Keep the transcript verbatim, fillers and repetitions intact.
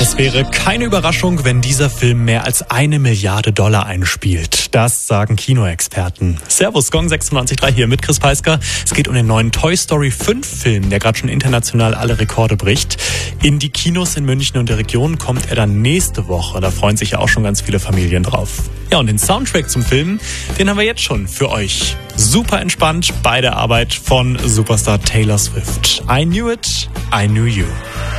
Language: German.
Es wäre keine Überraschung, wenn dieser Film mehr als eine Milliarde Dollar einspielt. Das sagen Kinoexperten. Servus, Gong sechsundneunzig Komma drei hier mit Chris Peisker. Es geht um den neuen Toy Story fünf Film, der gerade schon international alle Rekorde bricht. In die Kinos in München und der Region kommt er dann nächste Woche. Da freuen sich ja auch schon ganz viele Familien drauf. Ja, und den Soundtrack zum Film, den haben wir jetzt schon für euch. Super entspannt bei der Arbeit von Superstar Taylor Swift. I knew it, I knew you.